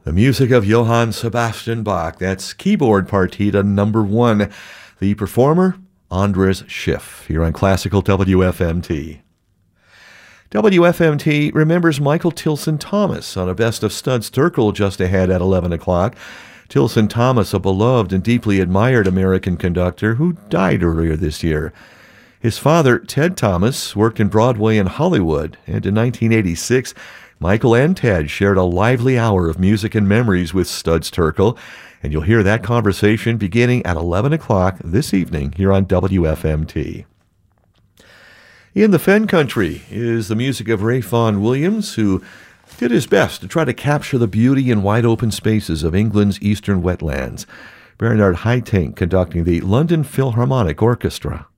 The music of Johann Sebastian Bach. That's keyboard partita number 1. The performer, Andras Schiff, here on Classical WFMT. WFMT remembers Michael Tilson Thomas on a Best of Studs Terkel just ahead at 11 o'clock. Tilson Thomas, a beloved and deeply admired American conductor who died earlier this year. His father, Ted Thomas, worked in Broadway and Hollywood, and in 1986, Michael and Ted shared a lively hour of music and memories with Studs Terkel, and you'll hear that conversation beginning at 11 o'clock this evening here on WFMT. In the Fen Country is the music of Ray Vaughan Williams, who did his best to try to capture the beauty and wide open spaces of England's eastern wetlands. Bernard Haitink conducting the London Philharmonic Orchestra.